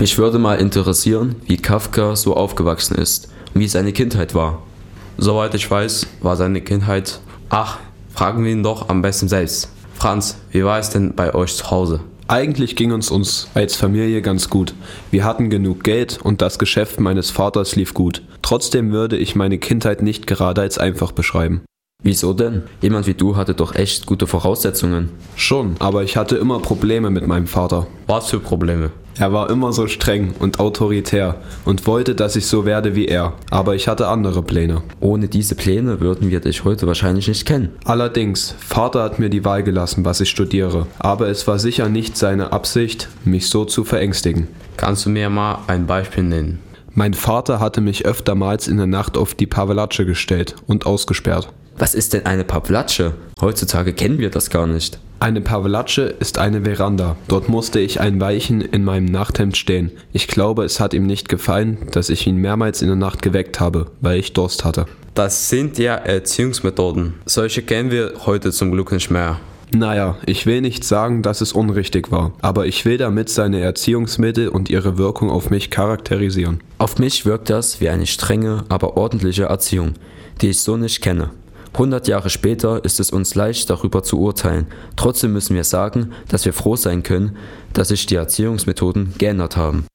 Mich würde mal interessieren, wie Kafka so aufgewachsen ist und wie seine Kindheit war. Soweit ich weiß, war seine Kindheit... Ach, fragen wir ihn doch am besten selbst. Franz, wie war es denn bei euch zu Hause? Eigentlich ging uns als Familie ganz gut. Wir hatten genug Geld und das Geschäft meines Vaters lief gut. Trotzdem würde ich meine Kindheit nicht gerade als einfach beschreiben. Wieso denn? Jemand wie du hatte doch echt gute Voraussetzungen. Schon, aber ich hatte immer Probleme mit meinem Vater. Was für Probleme? Er war immer so streng und autoritär und wollte, dass ich so werde wie er. Aber ich hatte andere Pläne. Ohne diese Pläne würden wir dich heute wahrscheinlich nicht kennen. Allerdings, Vater hat mir die Wahl gelassen, was ich studiere. Aber es war sicher nicht seine Absicht, mich so zu verängstigen. Kannst du mir mal ein Beispiel nennen? Mein Vater hatte mich öftermals in der Nacht auf die Pavlatsche gestellt und ausgesperrt. Was ist denn eine Pavlatsche? Heutzutage kennen wir das gar nicht. Eine Pavlatsche ist eine Veranda. Dort musste ich ein Weilchen in meinem Nachthemd stehen. Ich glaube, es hat ihm nicht gefallen, dass ich ihn mehrmals in der Nacht geweckt habe, weil ich Durst hatte. Das sind ja Erziehungsmethoden. Solche kennen wir heute zum Glück nicht mehr. Naja, ich will nicht sagen, dass es unrichtig war, aber ich will damit seine Erziehungsmittel und ihre Wirkung auf mich charakterisieren. Auf mich wirkt das wie eine strenge, aber ordentliche Erziehung, die ich so nicht kenne. 100 Jahre später ist es uns leicht, darüber zu urteilen. Trotzdem müssen wir sagen, dass wir froh sein können, dass sich die Erziehungsmethoden geändert haben.